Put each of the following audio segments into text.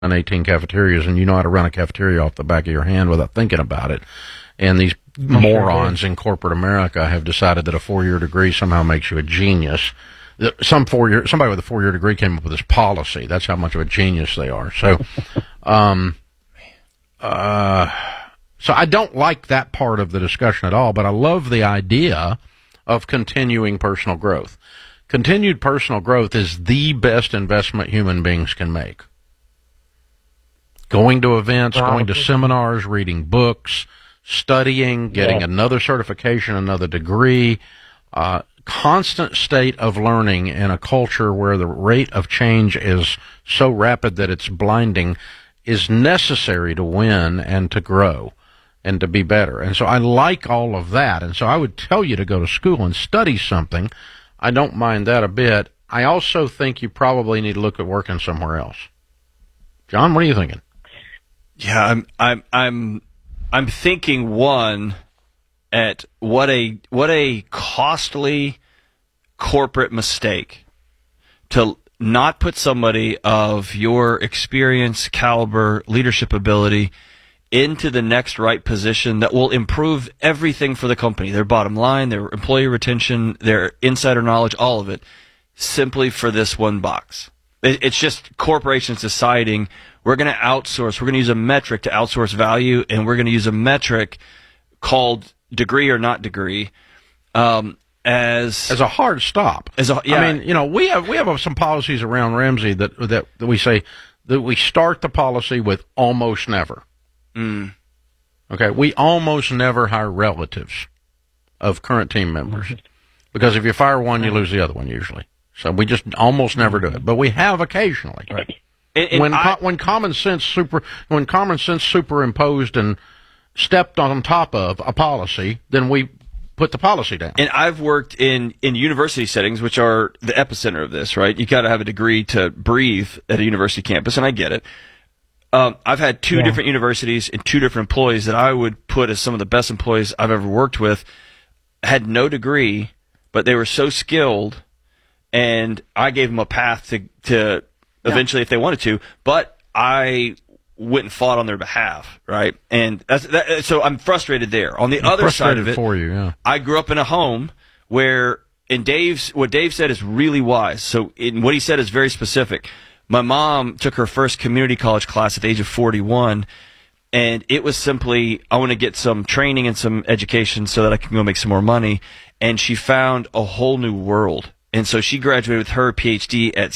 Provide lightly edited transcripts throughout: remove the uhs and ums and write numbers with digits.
18 cafeterias, and you know how to run a cafeteria off the back of your hand without thinking about it. And these morons in corporate America have decided that a 4-year degree somehow makes you a genius. Somebody with a 4-year degree came up with this policy. That's how much of a genius they are. So, so I don't like that part of the discussion at all, but I love the idea of continuing personal growth. Continued personal growth is the best investment human beings can make. Going to events, going to seminars, reading books, studying, getting another certification, another degree, constant state of learning in a culture where the rate of change is so rapid that it's blinding is necessary to win and to grow and to be better. And so I like all of that. And so I would tell you to go to school and study something. I don't mind that a bit. I also think you probably need to look at working somewhere else. John, what are you thinking? Yeah, I'm thinking one at what a costly corporate mistake to not put somebody of your experience, caliber, leadership ability into the next right position that will improve everything for the company, their bottom line, their employee retention, their insider knowledge, all of it, simply for this one box. It's just corporations deciding we're going to outsource, we're going to use a metric to outsource value, and we're going to use a metric called degree or not degree as a hard stop. I mean, we have some policies around Ramsey that we say that we start the policy with almost never. Okay, we almost never hire relatives of current team members because if you fire one, you lose the other one usually. So we just almost never do it, but we have occasionally. Right. When common sense superimposed and stepped on top of a policy, then we put the policy down. And I've worked in university settings, which are the epicenter of this, right? You got to have a degree to breathe at a university campus, and I get it. I've had two different universities and two different employees that I would put as some of the best employees I've ever worked with. Had no degree, but they were so skilled, and I gave them a path to eventually if they wanted to, but I went and fought on their behalf, right? And so I'm frustrated there. On the other side of it, for you, yeah. I grew up in a home where, what Dave said is really wise. So what he said is very specific. My mom took her first community college class at the age of 41, and it was simply, I want to get some training and some education so that I can go make some more money. And she found a whole new world. And so she graduated with her PhD at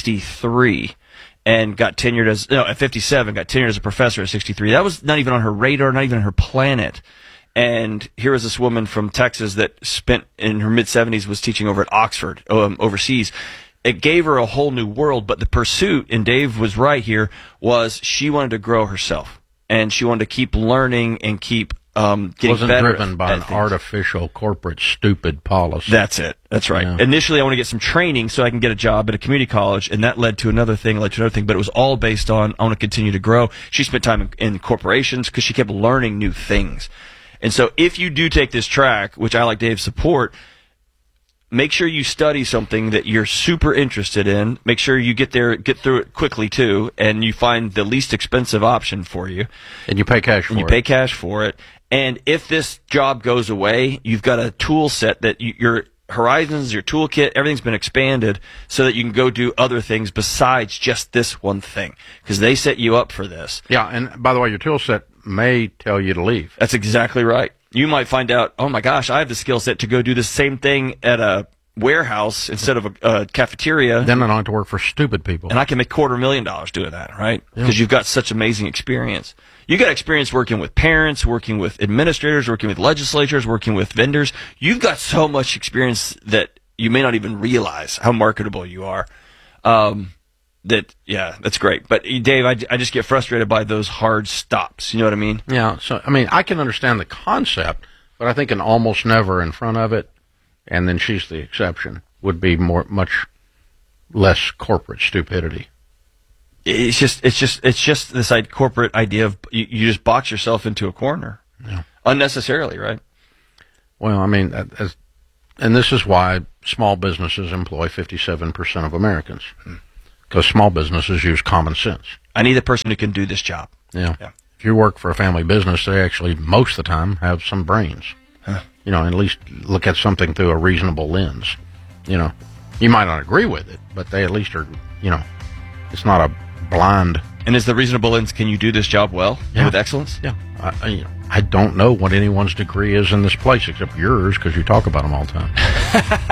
63 and got tenured at 57, got tenured as a professor at 63. That was not even on her radar, not even on her planet. And here was this woman from Texas that spent in her mid-70s, was teaching over at Oxford, overseas. It gave her a whole new world, but the pursuit, and Dave was right here, was she wanted to grow herself. And she wanted to keep learning and keep getting wasn't better. Driven by an artificial corporate stupid policy. That's it. That's right. Yeah. Initially, I want to get some training so I can get a job at a community college, and that led to another thing, but it was all based on I want to continue to grow. She spent time in corporations because she kept learning new things. And so if you do take this track, which I like Dave's support, make sure you study something that you're super interested in. Make sure you get through it quickly too, and you find the least expensive option for you. And you pay cash for it. You pay cash for it. And if this job goes away, you've got a tool set that your horizons, your toolkit, everything's been expanded so that you can go do other things besides just this one thing. Because they set you up for this. Yeah, and by the way, your tool set may tell you to leave. That's exactly right. You might find out, oh my gosh, I have the skill set to go do the same thing at a warehouse instead of a cafeteria. Then I don't have to work for stupid people. And I can make $250,000 doing that, right? Because you've got such amazing experience. You got experience working with parents, working with administrators, working with legislatures, working with vendors. You've got so much experience that you may not even realize how marketable you are. That's great. But Dave, I just get frustrated by those hard stops. You know what I mean? Yeah. So, I mean, I can understand the concept, but I think an almost never in front of it, and then she's the exception, would be much less corporate stupidity. It's just this corporate idea of you just box yourself into a corner unnecessarily, right? Well, I mean, and this is why small businesses employ 57% of Americans, because small businesses use common sense. I need the person who can do this job. Yeah. Yeah. If you work for a family business, they actually, most of the time, have some brains. You know, at least look at something through a reasonable lens. You know, you might not agree with it, but they at least are, you know, it's not a blind. And is the reasonable lens, can you do this job well and with excellence? Yeah. I don't know what anyone's degree is in this place except yours because you talk about them all the time.